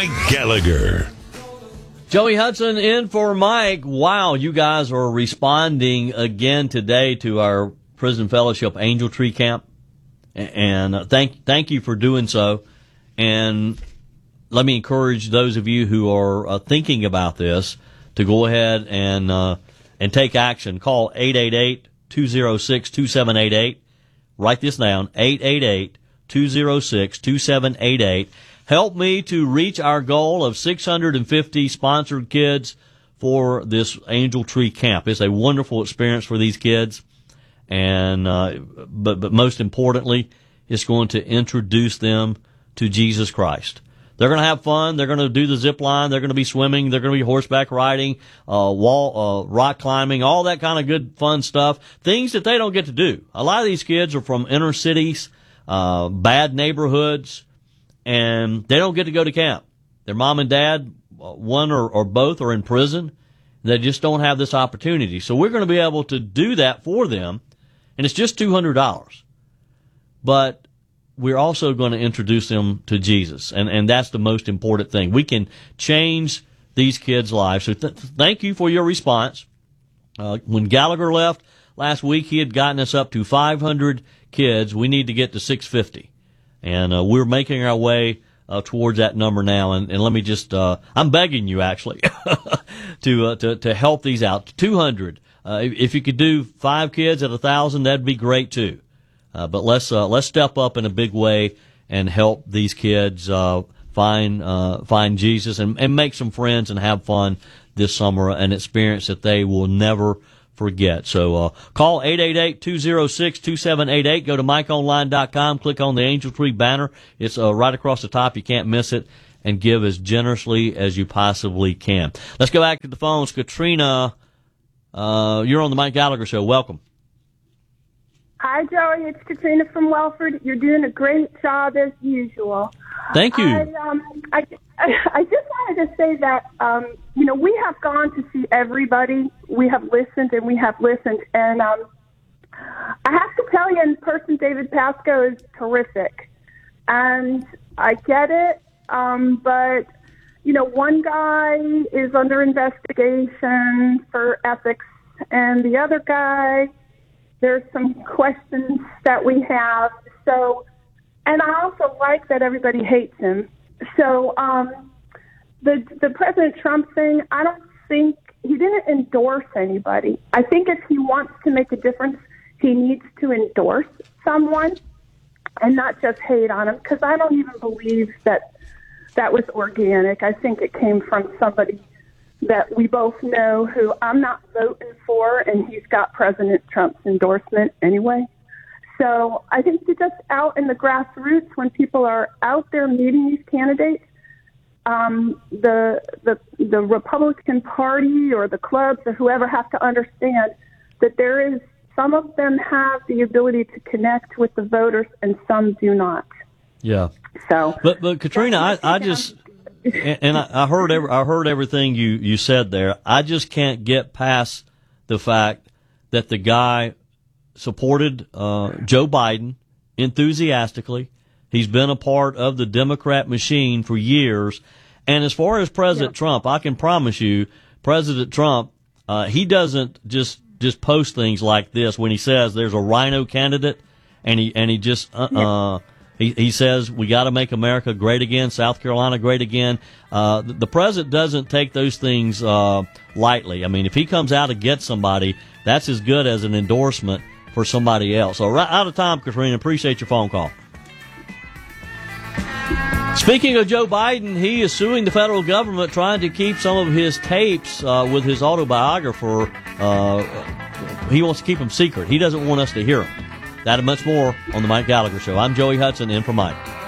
Mike Gallagher. Joey Hudson in for Mike. Wow, you guys are responding again today to our Prison Fellowship Angel Tree Camp. And thank you for doing so. And let me encourage those of you who are thinking about this to go ahead and take action. Call 888-206-2788. Write this down, 888-206-2788. Help me to reach our goal of 650 sponsored kids for this Angel Tree Camp. It's a wonderful experience for these kids, and but most importantly, it's going to introduce them to Jesus Christ. They're going to have fun. They're going to do the zip line. They're going to be swimming. They're going to be horseback riding, rock climbing, all that kind of good fun stuff. Things that they don't get to do. A lot of these kids are from inner cities, bad neighborhoods, and they don't get to go to camp. Their mom and dad, one or both, are in prison. They just don't have this opportunity. So we're going to be able to do that for them, and it's just $200. But we're also going to introduce them to Jesus, and that's the most important thing. We can change these kids' lives. So thank you for your response. When Gallagher left last week, he had gotten us up to 500 kids. We need to get to 650. And we're making our way towards that number now. And let me just, I'm begging you actually to help these out. 200. If you could do 5 kids at 1,000, that'd be great too. But let's step up in a big way and help these kids find Jesus and make some friends and have fun this summer, an experience that they will never forget. So call 888-206-2788. Go to MikeOnline.com. Click on the Angel Tree banner. It's right across the top. You can't miss it. And give as generously as you possibly can. Let's go back to the phones. Katrina, you're on the Mike Gallagher Show. Welcome. Hi, Joey. It's Katrina from Welford. You're doing a great job as usual. Thank you. I just wanted to say that, we have gone to see everybody. We have listened. And I have to tell you, in person, David Pasco is terrific. And I get it. But, one guy is under investigation for ethics, and the other guy, there's some questions that we have. So, and I also like that everybody hates him. So, the President Trump thing, I don't think he didn't endorse anybody. I think if he wants to make a difference, he needs to endorse someone and not just hate on him, because I don't even believe that was organic. I think it came from somebody that we both know who I'm not voting for, and he's got President Trump's endorsement anyway. So I think that just out in the grassroots, when people are out there meeting these candidates, the Republican Party or the clubs or whoever have to understand that there is, some of them have the ability to connect with the voters and some do not. Yeah. So, but Katrina, I just, and I heard everything you said there. I just can't get past the fact that the guy supported Joe Biden enthusiastically. He's been a part of the Democrat machine for years. And as far as President Trump, I can promise you, President Trump, he doesn't just post things like this when he says there's a rhino candidate, and he just he says we got to make America great again, South Carolina great again. The president doesn't take those things lightly. I mean, if he comes out to get somebody, that's as good as an endorsement for somebody else. So right out of time, Katrina, appreciate your phone call. Speaking of Joe Biden, he is suing the federal government, trying to keep some of his tapes with his autobiographer. He wants to keep them secret. He doesn't want us to hear them. That and much more on the Mike Gallagher Show. I'm Joey Hudson, in for Mike.